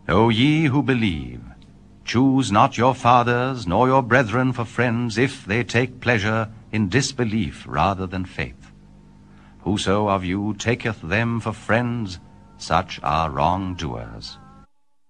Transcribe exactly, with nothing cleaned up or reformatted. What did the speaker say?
O ye who believe, choose not your fathers nor your brethren for friends, if they take pleasure in disbelief rather than faith. Whoso of you taketh them for friends, such are wrongdoers.